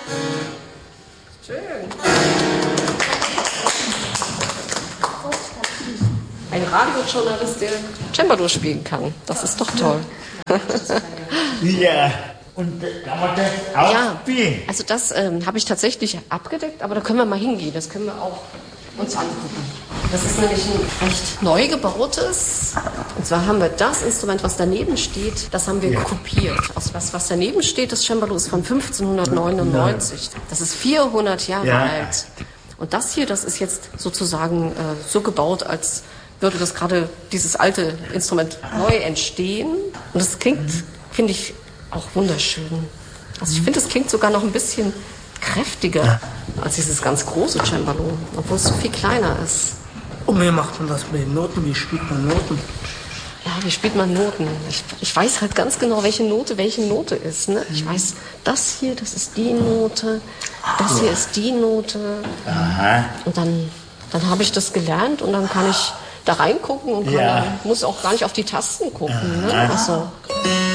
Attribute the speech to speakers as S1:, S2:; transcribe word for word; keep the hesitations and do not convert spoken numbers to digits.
S1: Schön. Ein Radiojournalist, der Cembalo spielen kann. Das ist doch toll.
S2: Ja, und kann man das auch
S1: Ja,
S2: spielen?
S1: also das ähm, habe ich tatsächlich abgedeckt, aber da können wir mal hingehen. Das können wir auch uns angucken. Das ist nämlich ein recht neu gebautes. Und zwar haben wir das Instrument, was daneben steht, das haben wir
S2: Ja.
S1: kopiert. Aus was, was daneben steht, das Cembalo ist von fünfzehnhundertneunundneunzig. Das ist vierhundert Jahre
S2: Ja.
S1: alt. Und das hier, das ist jetzt sozusagen äh, so gebaut, als würde das gerade dieses alte Instrument neu entstehen. Und das klingt, finde ich, auch wunderschön. Also ich finde, es klingt sogar noch ein bisschen kräftiger als dieses ganz große Cembalo, obwohl es so viel kleiner ist.
S3: Und wie macht man das mit den Noten? Wie spielt man Noten?
S1: Ja, wie spielt man Noten? Ich, ich weiß halt ganz genau, welche Note welche Note ist. Ne? Ich weiß, das hier, das ist die Note, das hier ist die Note.
S2: Aha.
S1: Und dann, dann habe ich das gelernt und dann kann ich da reingucken und kann
S2: Ja.
S1: dann, muss auch gar nicht auf die Tasten gucken. Ne? Also,